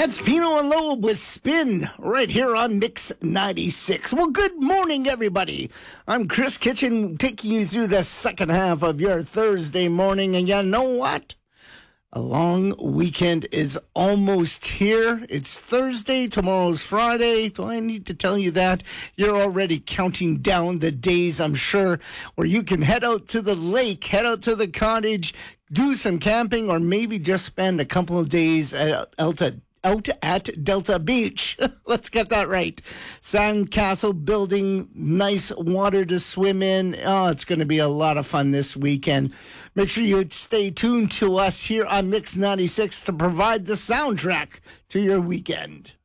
That's Pino and Loeb with Spin right here on Mix 96. Well, good morning, everybody. I'm Chris Kitchen taking you through the second half of your Thursday morning. And you know what? A long weekend is almost here. It's Thursday. Tomorrow's Friday. Do I need to tell you that? You're already counting down the days, I'm sure, where you can head out to the lake, head out to the cottage, do some camping, or maybe just spend a couple of days out at Delta Beach. Let's get that right. Sandcastle building, nice water to swim in. Oh, it's going to be a lot of fun this weekend. Make sure you stay tuned to us here on Mix 96 to provide the soundtrack to your weekend.